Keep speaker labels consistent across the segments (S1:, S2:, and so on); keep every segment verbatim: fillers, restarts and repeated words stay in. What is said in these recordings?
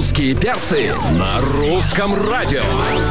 S1: Русские перцы на русском радио.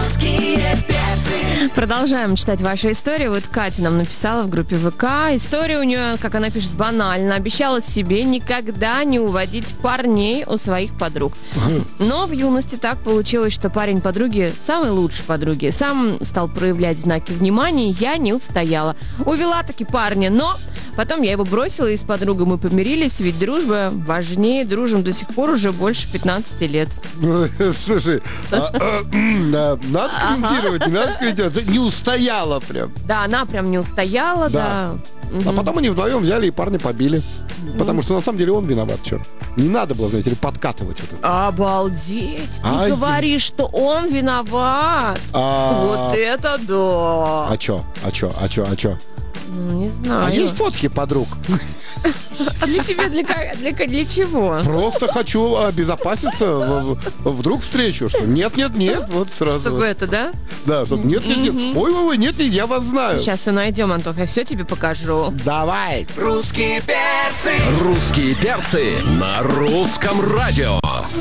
S2: Продолжаем читать ваши истории. Вот Катя нам написала в группе ВК. История у нее, как она пишет, банальна. Обещала себе никогда не уводить парней у своих подруг. Но в юности так получилось, что парень подруги, самой лучшей подруги, сам стал проявлять знаки внимания, я не устояла. Увела таки парня, но потом я его бросила, и с подругой мы помирились, ведь дружба важнее. Дружим до сих пор уже больше пятнадцати лет.
S3: Слушай, надо комментировать, не надо комментировать. Не устояла прям.
S2: Да, она прям не устояла, да.
S3: А потом они вдвоем взяли и парня побили. Потому что на самом деле он виноват, черт. Не надо было, знаете ли, подкатывать вот это.
S2: Обалдеть! Ты
S3: Ай,
S2: говоришь, что он виноват.
S3: А...
S2: Вот это да!
S3: А чё? А чё? А чё? А чё?
S2: Ну, не знаю.
S3: А есть фотки подруг?
S2: А для тебя для, для, для чего?
S3: Просто хочу обезопаситься. Вдруг встречу, что нет-нет-нет, вот сразу.
S2: Чтобы это, да?
S3: Да, чтобы нет-нет-нет. Ой-ой-ой, нет-нет, я вас знаю.
S2: Сейчас все найдем, Антох, я все тебе покажу.
S3: Давай.
S1: Русские перцы. Русские перцы на русском радио.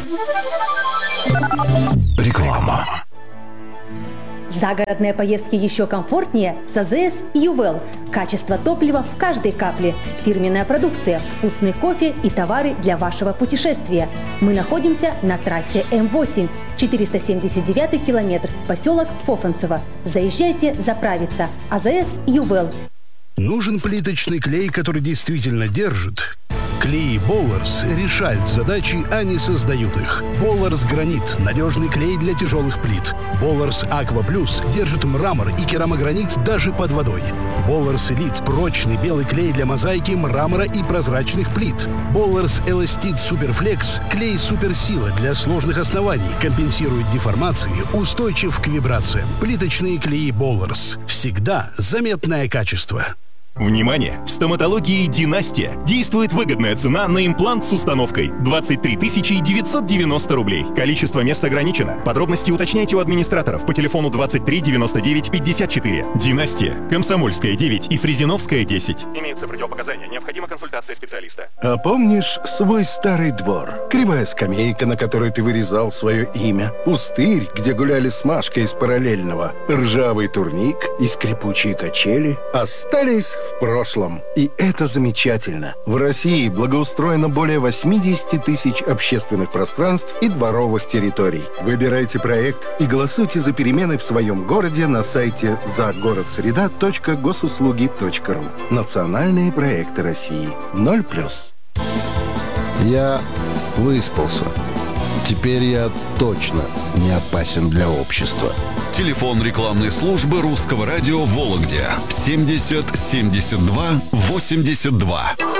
S1: Реклама.
S4: Загородные поездки еще комфортнее с АЗС Ювел. Качество топлива в каждой капле. Фирменная продукция, вкусный кофе и товары для вашего путешествия. Мы находимся на трассе М восемь, четыреста семьдесят девятый километр, поселок Фофанцево. Заезжайте заправиться. АЗС Ювел.
S5: Нужен плиточный клей, который действительно держит. Клеи Болларс решают задачи, а не создают их. Болларс Гранит – надежный клей для тяжелых плит. Болларс Аква Плюс держит мрамор и керамогранит даже под водой. Болларс Элит – прочный белый клей для мозаики, мрамора и прозрачных плит. Болларс Эластит Суперфлекс – клей суперсила для сложных оснований, компенсирует деформации, устойчив к вибрациям. Плиточные клеи Болларс. Всегда заметное качество.
S6: Внимание! В стоматологии «Династия» действует выгодная цена на имплант с установкой – двадцать три тысячи девятьсот девяносто рублей. Количество мест ограничено. Подробности уточняйте у администраторов по телефону двадцать три девяносто девять пятьдесят четыре. «Династия», Комсомольская девять и Фрезеновская десять. Имеются противопоказания. Необходима консультация специалиста.
S5: А помнишь свой старый двор? Кривая скамейка, на которой ты вырезал свое имя. Пустырь, где гуляли с Машкой из параллельного. Ржавый турник и скрипучие качели остались в прошлом. И это замечательно. В России благоустроено более восемьдесят тысяч общественных пространств и дворовых территорий. Выбирайте проект и голосуйте за перемены в своем городе на сайте загородсреда точка госуслуги точка ру. Национальные проекты России. Ноль плюс.
S7: Я выспался. Теперь я точно не опасен для общества.
S8: Телефон рекламной службы русского радио в Вологде семьдесят семьдесят два восемьдесят два.